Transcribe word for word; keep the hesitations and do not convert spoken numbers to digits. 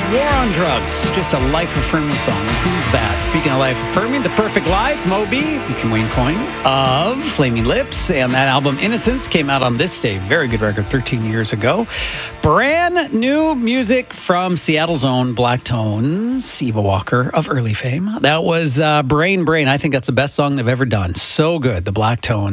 War on Drugs. Just a life-affirming song. Who's that? Speaking of life-affirming, The Perfect Life, Moby, featuring Wayne Coyne of Flaming Lips. And that album, Innocence, came out on this day. Very good record, thirteen years ago. Brand new music from Seattle's own Black Tones, Eva Walker of early fame. That was uh, Brain Brain. I think that's the best song they've ever done. So good, the Black Tones.